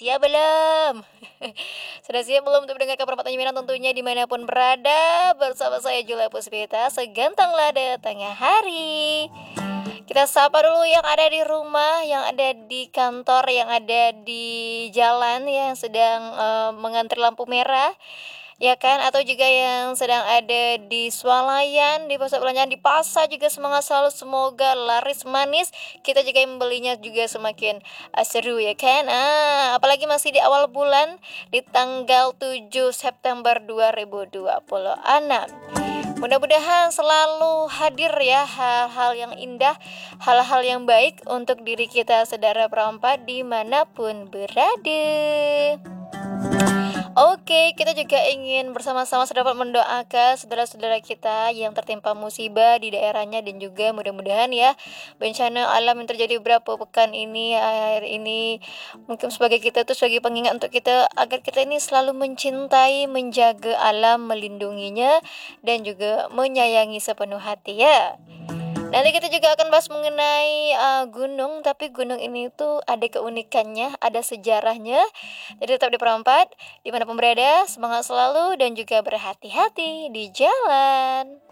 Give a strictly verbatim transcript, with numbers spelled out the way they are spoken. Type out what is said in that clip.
siap belum? Sudah siap belum untuk mendengarkan perempatan Minang tentunya dimanapun berada? Bersama saya Julia Puspita, segantang lada tengah hari. Kita sapa dulu yang ada di rumah, yang ada di kantor, yang ada di jalan, ya, yang sedang uh, mengantri lampu merah, ya kan, atau juga yang sedang ada di swalayan, di pusat perbelanjaan, di pasar juga semangat selalu, semoga laris manis, kita juga yang membelinya juga semakin uh, seru, ya kan. Ah, apalagi masih di awal bulan, di tanggal tujuh September dua ribu dua puluh enam. Mudah-mudahan selalu hadir ya hal-hal yang indah, hal-hal yang baik untuk diri kita saudara perempat dimanapun berada. Oke, kita juga ingin bersama-sama dapat mendoakan saudara-saudara kita yang tertimpa musibah di daerahnya, dan juga mudah-mudahan ya bencana alam yang terjadi beberapa pekan ini, akhir ini, mungkin sebagai kita tuh sebagai pengingat untuk kita agar kita ini selalu mencintai, menjaga alam, melindunginya, dan juga menyayangi sepenuh hati ya. Nanti kita juga akan bahas mengenai uh, gunung, tapi gunung ini tuh ada keunikannya, ada sejarahnya. Jadi tetap di perempat, dimanapun berada, semangat selalu dan juga berhati-hati di jalan.